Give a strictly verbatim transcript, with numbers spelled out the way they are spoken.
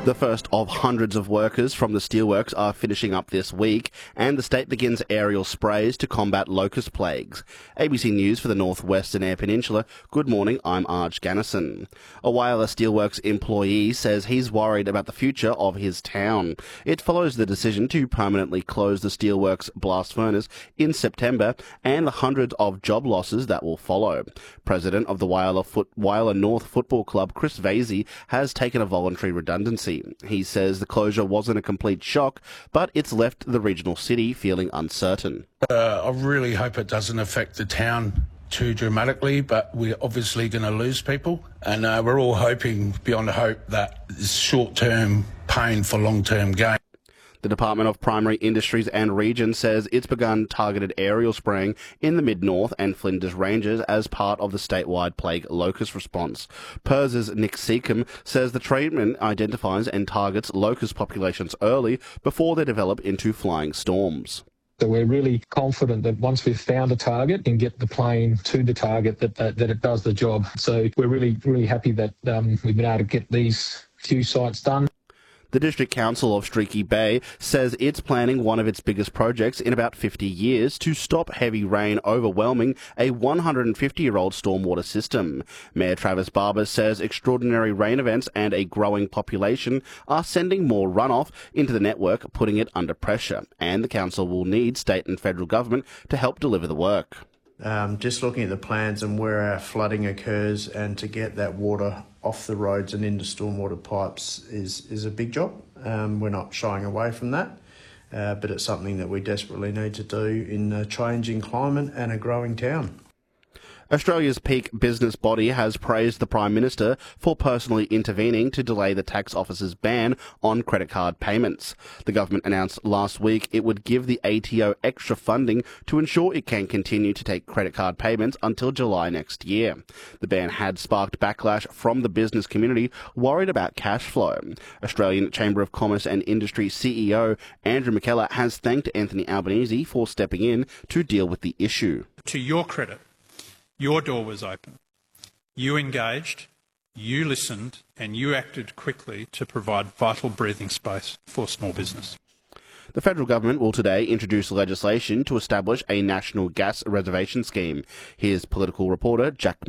The first of hundreds of workers from the steelworks are finishing up this week, and the state begins aerial sprays to combat locust plagues. A B C News for the Northwestern Eyre Peninsula. Good morning, I'm Arj Gannison. A Whyalla Steelworks employee says he's worried about the future of his town. It follows the decision to permanently close the steelworks blast furnace in September and the hundreds of job losses that will follow. President of the Whyalla, Foot- Whyalla North Football Club, Chris Vasey, has taken a voluntary redundancy. He says the closure wasn't a complete shock, but it's left the regional city feeling uncertain. Uh, I really hope it doesn't affect the town too dramatically, but we're obviously going to lose people, and uh, we're all hoping beyond hope that it's short-term pain for long-term gain. The Department of Primary Industries and Regions says it's begun targeted aerial spraying in the Mid-North and Flinders Ranges as part of the statewide plague locust response. P I R S's Nick Seacombe says the treatment identifies and targets locust populations early before they develop into flying storms. So we're really confident that once we've found a target and get the plane to the target, that that, that it does the job. So we're really, really happy that um, we've been able to get these few sites done. The District Council of Streaky Bay says it's planning one of its biggest projects in about fifty years to stop heavy rain overwhelming a one hundred fifty-year-old stormwater system. Mayor Travis Barber says extraordinary rain events and a growing population are sending more runoff into the network, putting it under pressure, and the council will need state and federal government to help deliver the work. Um, just looking at the plans and where our flooding occurs, and to get that water off the roads and into stormwater pipes is, is a big job. Um, we're not shying away from that, uh, but it's something that we desperately need to do in a changing climate and a growing town. Australia's peak business body has praised the Prime Minister for personally intervening to delay the tax office's ban on credit card payments. The government announced last week it would give the A T O extra funding to ensure it can continue to take credit card payments until July next year. The ban had sparked backlash from the business community worried about cash flow. Australian Chamber of Commerce and Industry C E O Andrew McKellar has thanked Anthony Albanese for stepping in to deal with the issue. To your credit, your door was open. You engaged, you listened, and you acted quickly to provide vital breathing space for small business. The federal government will today introduce legislation to establish a national gas reservation scheme. Here's political reporter Jack